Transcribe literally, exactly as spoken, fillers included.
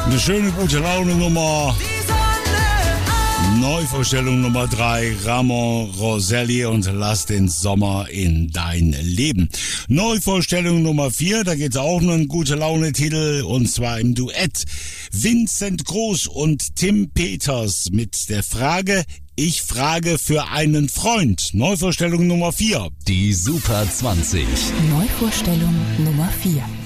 Eine schöne gute Laune Nummer. Neuvorstellung Nummer drei, Ramon Roselli und Lass den Sommer in dein Leben. Neuvorstellung Nummer vier, da geht's auch nur einen gute Laune Titel und zwar im Duett. Vincent Groß und Tim Peters mit der Frage, ich frage für einen Freund. Neuvorstellung Nummer vier. Die Super zwanzig. Neuvorstellung Nummer vier.